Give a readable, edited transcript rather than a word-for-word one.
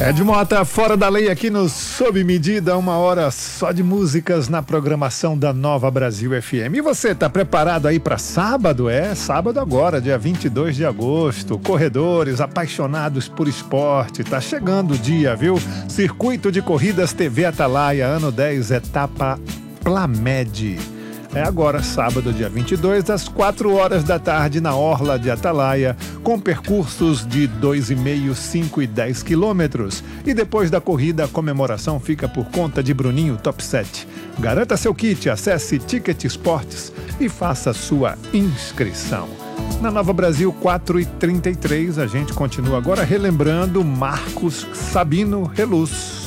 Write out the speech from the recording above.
Ed Mota, fora da lei aqui no Sob Medida, 1 hora só de músicas na programação da Nova Brasil FM. E você, tá preparado aí para sábado? Sábado agora, dia 22 de agosto. Corredores, apaixonados por esporte, tá chegando o dia, viu? Circuito de Corridas TV Atalaia, ano 10, etapa Plamed. É agora, sábado, dia 22, às 4 horas da tarde, na Orla de Atalaia, com percursos de 2,5, 5 e 10 quilômetros. E depois da corrida, a comemoração fica por conta de Bruninho Top 7. Garanta seu kit, acesse Ticket Esportes e faça sua inscrição. Na Nova Brasil 4h33, a gente continua agora relembrando Marcos Sabino Reluz.